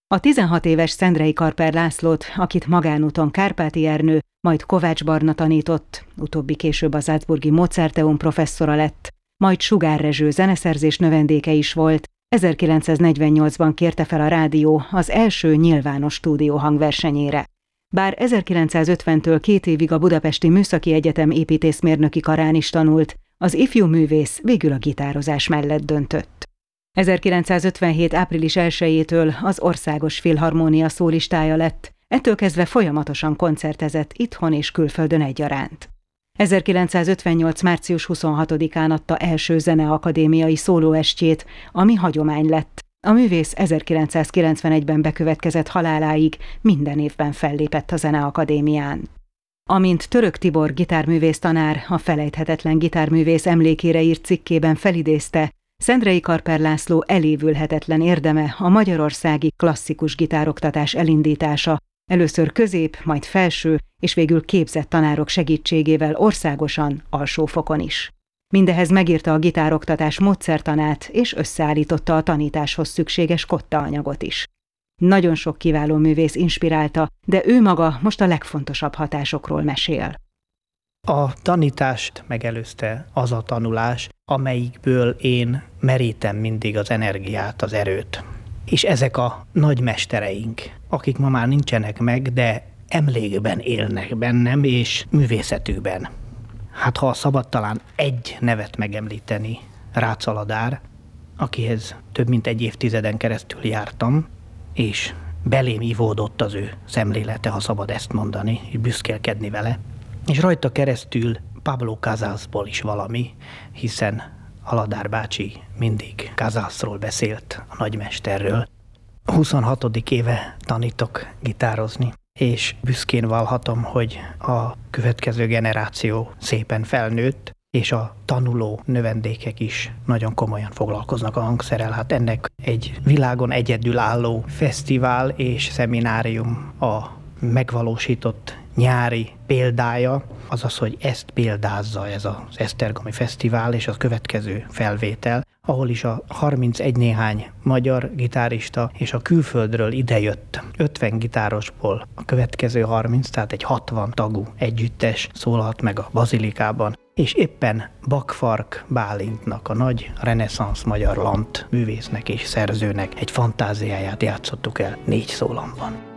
A 16 éves Szendrei Karper Lászlót, akit magánúton Kárpáti Ernő, majd Kovács Barna tanított, utóbbi később a Salzburgi Mozarteum professzora lett, majd Sugár Rezső zeneszerzés növendéke is volt, 1948-ban kérte fel a rádió az első nyilvános stúdióhangversenyére. Bár 1950-től 2 évig a Budapesti Műszaki Egyetem építészmérnöki karán is tanult, az ifjú művész végül a gitározás mellett döntött. 1957. április 1-től az Országos Filharmónia szólistája lett, ettől kezdve folyamatosan koncertezett itthon és külföldön egyaránt. 1958. március 26-án adta első zeneakadémiai szólóestjét, ami hagyomány lett. A művész 1991-ben bekövetkezett haláláig minden évben fellépett a Zeneakadémián. Amint Török Tibor gitárművész tanár a Felejthetetlen gitárművész emlékére írt cikkében felidézte, Szendrei Karper László elévülhetetlen érdeme a magyarországi klasszikus gitároktatás elindítása, először közép, majd felső és végül képzett tanárok segítségével országosan, alsófokon is. Mindehez megírta a gitároktatás módszertanát és összeállította a tanításhoz szükséges kottaanyagot is. Nagyon sok kiváló művész inspirálta, de ő maga most a legfontosabb hatásokról mesél. A tanítást megelőzte az a tanulás, amelyikből én merítem mindig az energiát, az erőt. És ezek a nagymestereink, akik ma már nincsenek meg, de emlékben élnek bennem és művészetükben. Hát ha szabad talán egy nevet megemlíteni, Rácz Aladár, akihez több mint 1 évtizeden keresztül jártam, és belém ivódott az ő szemlélete, ha szabad ezt mondani, és büszkélkedni vele. És rajta keresztül Pablo Casalsból is valami, hiszen Aladár bácsi mindig Casalsról beszélt, a nagymesterről. 26. éve tanítok gitározni, és büszkén vallhatom, hogy a következő generáció szépen felnőtt, és a tanuló növendékek is nagyon komolyan foglalkoznak a hangszerrel. Hát ennek egy világon egyedülálló fesztivál és szeminárium a megvalósított nyári példája, azaz, hogy ezt példázza ez az Esztergomi Fesztivál és a következő felvétel, ahol is a 31 néhány magyar gitárista és a külföldről idejött 50 gitárosból a következő 30, tehát egy 60 tagú együttes szólhat meg a Bazilikában, és éppen Bakfark Bálintnak, a nagy reneszánsz magyar lant művésznek és szerzőnek egy fantáziáját játszottuk el 4 szólamban.